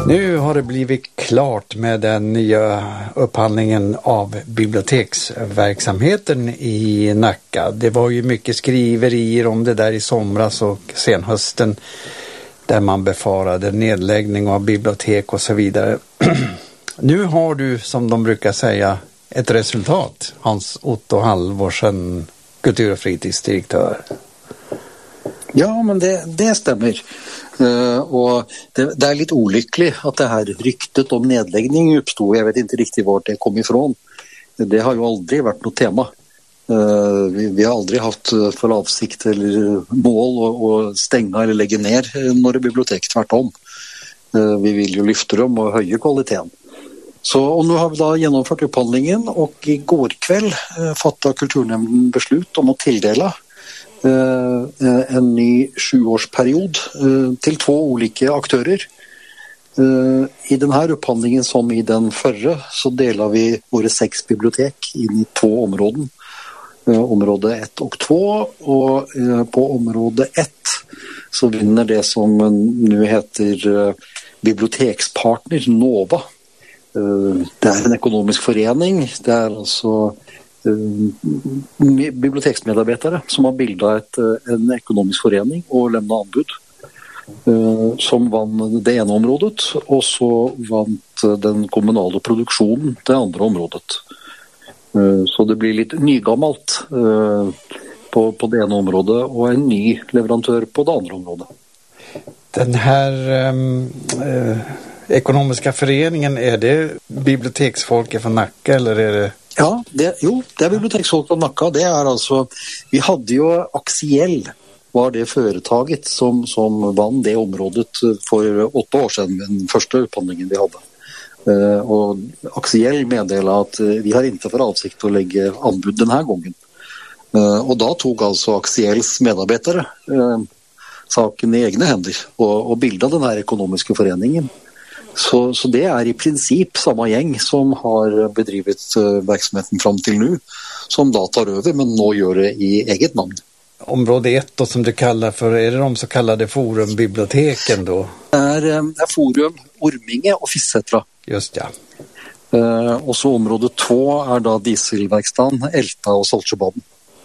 Nu har det blivit klart med den nya upphandlingen av biblioteksverksamheten i Nacka. Det var ju mycket skriverier om det där i somras och senhösten där man befarade nedläggning av bibliotek och så vidare. Nu har du, som de brukar säga, ett resultat. Hans Otto Halvorsen, kultur- och fritidsdirektör. Ja, men det stämmer. Och det är lite olyckligt att det här ryktet om nedläggning uppstod. Jag vet inte riktigt vart det kom ifrån. Det har ju aldrig varit något tema. Vi har aldrig haft för avsikt eller mål att stänga eller lägga ner några bibliotek, tvärtom. Vi vill ju lyfta dem och höja kvaliteten. Så, och nu har vi då genomfört upphandlingen och igår kväll fattade kulturnämnden beslut om att tilldela en ny 7-årsperiod till 2 olika aktörer. I den här upphandlingen som i den förra så delar vi våra 6 bibliotek in i 2 områden. Område 1 och 2 och på område 1 så vinner det som nu heter Bibliotekspartner Nova. Det är en ekonomisk förening, det är alltså biblioteksmedarbetare som har bildat en ekonomisk förening och lämnat anbud som vann det ena området och så vann den kommunala produktionen det andra området. Så det blir lite nygammalt på det ena området och en ny leverantör på det andra området. Den här ekonomiska föreningen, är det biblioteksfolk från Nacka eller är det? Ja, det är biblioteksfolk från Nacka. Det är alltså, vi hade ju Axiell var det företaget som vann det området för 8 år sedan, den första upphandlingen vi hade. Och Axiell meddelade att vi har inte för avsikt att lägga anbud den här gången. Och då tog alltså Axiells medarbetare saken i egna händer och bildade den här ekonomiska föreningen. Så det är i princip samma gäng som har bedrivit verksamheten fram till nu som då tar över men nu gör det i eget namn. Område 1 då, som du kallar för, är det de så kallade forumbiblioteken då? Det är Forum, Orminge och Fissetra. Just ja. Och så område 2 är då Dieselverkstan, Älta och Saltsjöbaden.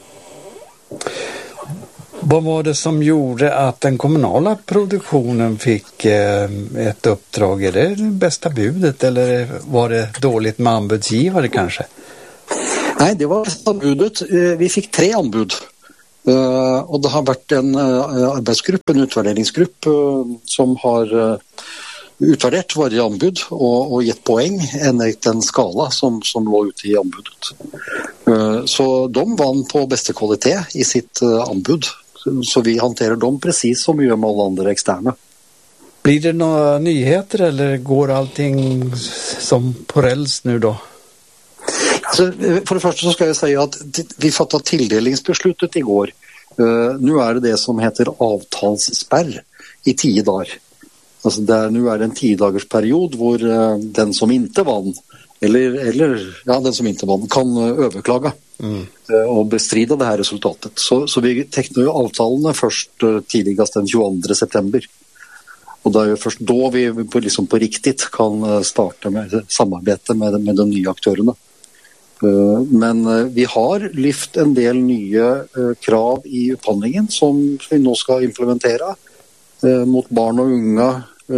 Vad var det som gjorde att den kommunala produktionen fick ett uppdrag? Är det bästa budet eller var det dåligt med anbudsgivare kanske? Nej, det var bästa budet. Vi fick 3 anbud. Och det har varit en arbetsgrupp, en utvärderingsgrupp som har utvärderat varje anbud och gett poäng enligt en skala som låg ute i anbudet. Så de vann på bästa kvalitet i sitt anbud. Så vi hanterar dem precis som vi gör med alla andra externa. Blir det några nyheter eller går allting som på räls nu då? Alltså, för det första så ska jag säga att vi fattade tilldelningsbeslutet igår. Nu är det som heter avtalsspärr i 10 dagar. Alltså nu är det en 10-dagars period hvor den som inte vann den som inte vann kan överklaga och bestrida det här resultatet. Så vi tecknar ju avtalen först tidigast den 22 september. Och det är ju först då vi liksom på riktigt kan starta med samarbete med de nya aktörerna. Men vi har lyft en del nya krav i upphandlingen som vi nu ska implementera mot barn och unga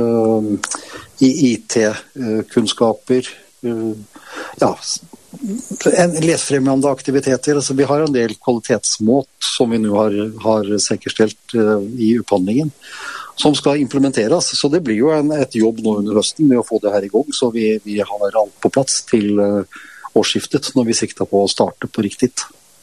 i IT-kunskaper, läsfrämjande aktiviteter. Alltså vi har en del kvalitetsmått som vi nu har säkerställt i upphandlingen som ska implementeras. Så det blir ju ett jobb nu under hösten med att få det här igång så vi har allt på plats till årsskiftet när vi siktar på att starta på riktigt.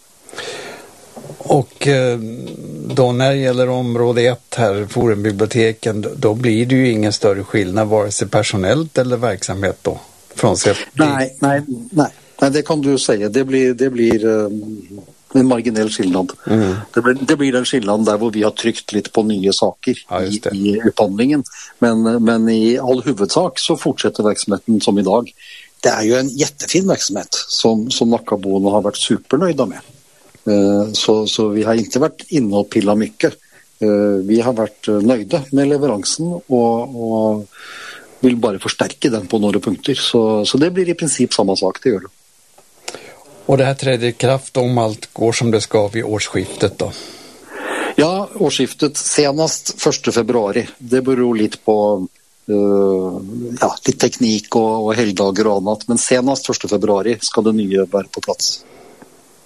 Och då när det gäller område 1 här, forumbiblioteken, då blir det ju ingen större skillnad vare sig personellt eller verksamhet då? Nej, det kan du säga. Det blir en marginell skillnad. Det blir en skillnad där hvor vi har tryckt lite på nya saker i upphandlingen. Men i all huvudsak så fortsätter verksamheten som idag. Det är ju en jättefin verksamhet som Nackaborna har varit supernöjda med. Så vi har inte varit inne och pillat mycket. Vi har varit nöjda med leveransen och vil bare forsterke den på några punkter. Så det blir i princip samma sak, det gör det. Och det här träder i kraft om allt går som det ska vid årsskiftet då? Ja, årsskiftet senast 1. februari. Det beror lite på litt teknik og helgdager og annet, men senast 1. februari skal det nye være på plass.